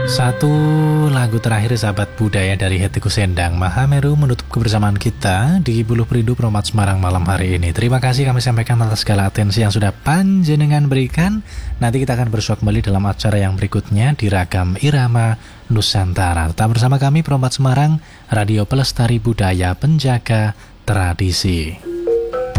Satu lagu terakhir sahabat budaya dari Hetiku Sendang Mahameru menutup kebersamaan kita di Buluh Perindu Promat Semarang malam hari ini. Terima kasih kami sampaikan atas segala atensi yang sudah panjenengan berikan. Nanti kita akan bersua kembali dalam acara yang berikutnya di Ragam Irama Nusantara. Tetap bersama kami Promat Semarang, Radio Pelestari Budaya Penjaga Tradisi.